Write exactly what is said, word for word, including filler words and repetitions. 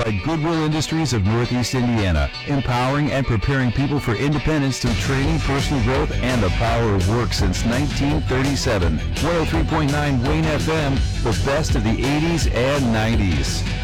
by Goodwill Industries of Northeast Indiana, empowering and preparing people for independence through training, personal growth, and the power of work since nineteen thirty-seven. one oh three point nine Wayne F M, the best of the eighties and nineties.